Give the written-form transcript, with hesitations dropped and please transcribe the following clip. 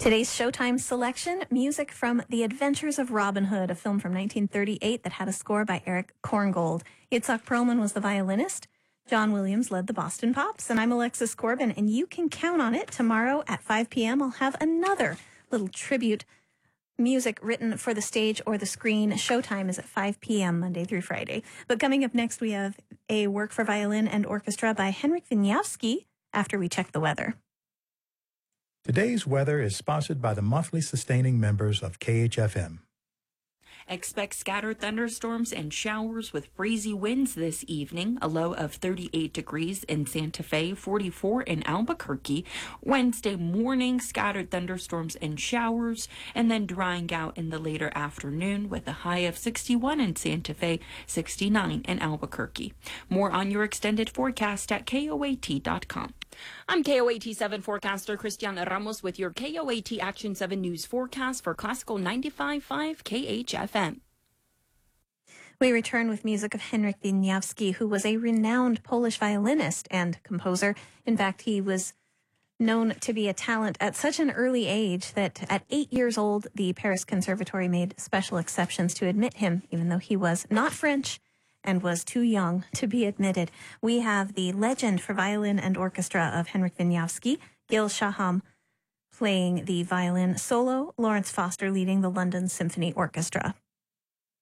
Today's Showtime selection, music from The Adventures of Robin Hood, a film from 1938 that had a score by Eric Korngold. Itzhak Perlman was the violinist. John Williams led the Boston Pops, and I'm Alexis Corbin, and you can count on it. Tomorrow at 5 p.m., I'll have another little tribute music written for the stage or the screen. Showtime is at 5 p.m. Monday through Friday. But coming up next, we have a work for violin and orchestra by Henryk Wieniawski after we check the weather. Today's weather is sponsored by the monthly sustaining members of KHFM. Expect scattered thunderstorms and showers with breezy winds this evening, a low of 38 degrees in Santa Fe, 44 in Albuquerque. Wednesday morning, scattered thunderstorms and showers, and then drying out in the later afternoon with a high of 61 in Santa Fe, 69 in Albuquerque. More on your extended forecast at KOAT.com. I'm KOAT 7 forecaster Cristiana Ramos with your KOAT Action 7 News forecast for Classical 95.5 KHFM. We return with music of Henryk Wieniawski, who was a renowned Polish violinist and composer. In fact, he was known to be a talent at such an early age that at 8 years old, the Paris Conservatory made special exceptions to admit him, even though he was not French and was too young to be admitted. We have the legend for violin and orchestra of Henryk Wieniawski, Gil Shaham playing the violin solo, Lawrence Foster leading the London Symphony Orchestra.